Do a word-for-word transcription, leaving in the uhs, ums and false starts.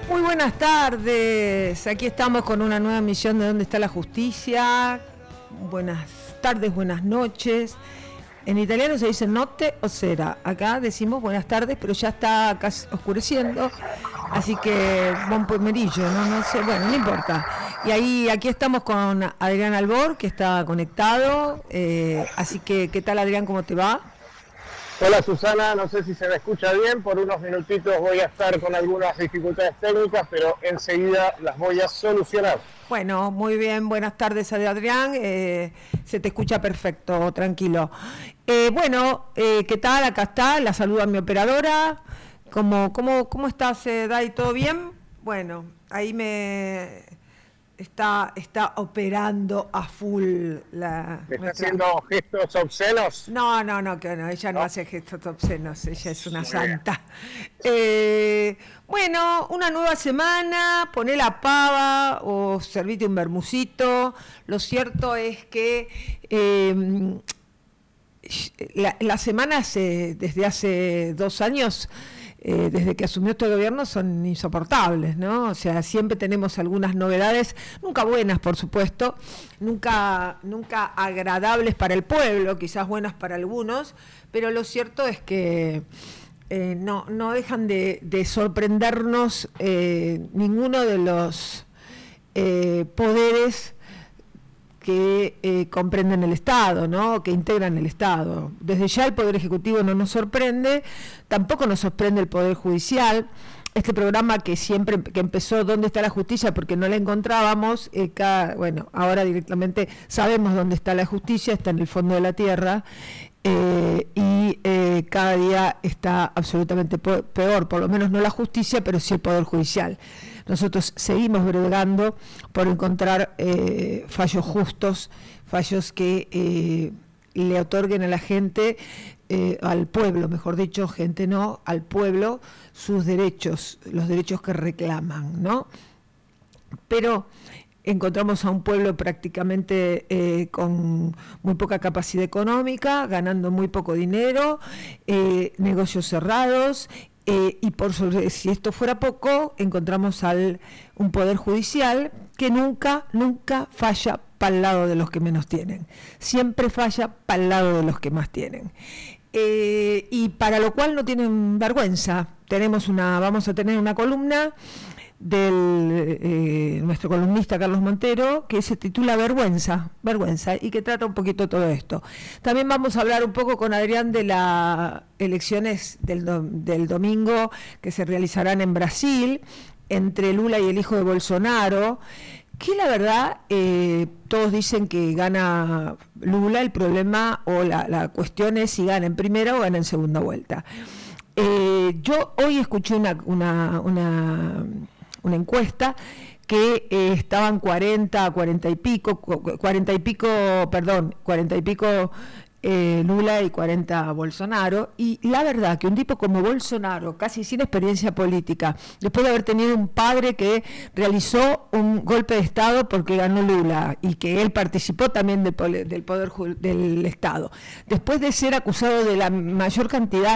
Muy buenas tardes, aquí estamos con una nueva emisión de ¿Dónde está la justicia? Buenas tardes, buenas noches. En italiano se dice notte o sera, acá decimos buenas tardes, pero ya está casi oscureciendo, así que buen pomerillo, no, no sé, bueno, no importa. Y ahí, aquí estamos con Adrián Albor, que está conectado, eh, así que, ¿qué tal, Adrián, cómo te va? Hola Susana, no sé si se me escucha bien, por unos minutitos voy a estar con algunas dificultades técnicas, pero enseguida las voy a solucionar. Bueno, muy bien, buenas tardes Adrián, eh, se te escucha perfecto, tranquilo. Eh, bueno, eh, ¿qué tal? Acá está, la saluda mi operadora. ¿Cómo, cómo, cómo estás, eh, Dai? ¿Todo bien? Bueno, ahí me... Está, está operando a full la... ¿Me está nuestra... haciendo gestos obscenos? No, no, no, que no, ella no, ¿No? hace gestos obscenos, ella es una Muy santa. Eh, bueno, una nueva semana, poné la pava o servite un bermucito. Lo cierto es que eh, la, las semanas eh, desde hace dos años... Eh, desde que asumió este gobierno son insoportables, ¿no? O sea, siempre tenemos algunas novedades, nunca buenas, por supuesto, nunca, nunca agradables para el pueblo, quizás buenas para algunos, pero lo cierto es que eh, no, no dejan de, de sorprendernos eh, ninguno de los eh, poderes que eh, comprenden el Estado, ¿no? Que integran el Estado. Desde ya el Poder Ejecutivo no nos sorprende, tampoco nos sorprende el Poder Judicial. Este programa que siempre que empezó ¿Dónde está la justicia? Porque no la encontrábamos, eh, cada, bueno, ahora directamente sabemos dónde está la justicia, está en el fondo de la tierra, eh, y eh, cada día está absolutamente peor, por lo menos no la justicia, pero sí el Poder Judicial. Nosotros seguimos bregando por encontrar eh, fallos justos, fallos que eh, le otorguen a la gente, eh, al pueblo, mejor dicho, gente no, al pueblo, sus derechos, los derechos que reclaman, ¿no? Pero encontramos a un pueblo prácticamente eh, con muy poca capacidad económica, ganando muy poco dinero, eh, negocios cerrados. Eh, y por sobre, si esto fuera poco, encontramos al un poder judicial que nunca, nunca falla para el lado de los que menos tienen. Siempre falla para el lado de los que más tienen. Eh, y para lo cual no tienen vergüenza. Tenemos una, vamos a tener una columna del eh, nuestro columnista Carlos Montero, que se titula Vergüenza, Vergüenza, y que trata un poquito todo esto. También vamos a hablar un poco con Adrián de las elecciones del, do, del domingo que se realizarán en Brasil, entre Lula y el hijo de Bolsonaro, que la verdad eh, todos dicen que gana Lula. El problema o la, la cuestión es si gana en primera o gana en segunda vuelta. Eh, yo hoy escuché una... una, una una encuesta que eh, estaban cuarenta, cuarenta y pico, cuarenta y pico, perdón, cuarenta y pico eh, Lula y cuarenta Bolsonaro, y la verdad que un tipo como Bolsonaro, casi sin experiencia política, después de haber tenido un padre que realizó un golpe de Estado porque ganó Lula, y que él participó también del, del poder del Estado, después de ser acusado de la mayor cantidad